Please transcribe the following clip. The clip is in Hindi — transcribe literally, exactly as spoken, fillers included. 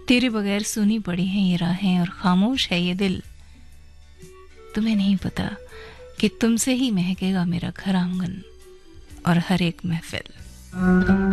तेरे बगैर सुनी पड़ी हैं ये राहें और खामोश है ये दिल। तुम्हें नहीं पता कि तुमसे ही महकेगा मेरा घर आंगन और हर एक महफिल।